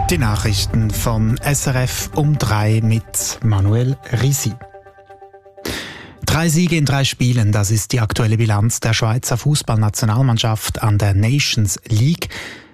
Die Nachrichten von SRF um 3 mit Manuel Risi. 3 Siege in 3 Spielen, das ist die aktuelle Bilanz der Schweizer Fußballnationalmannschaft an der Nations League.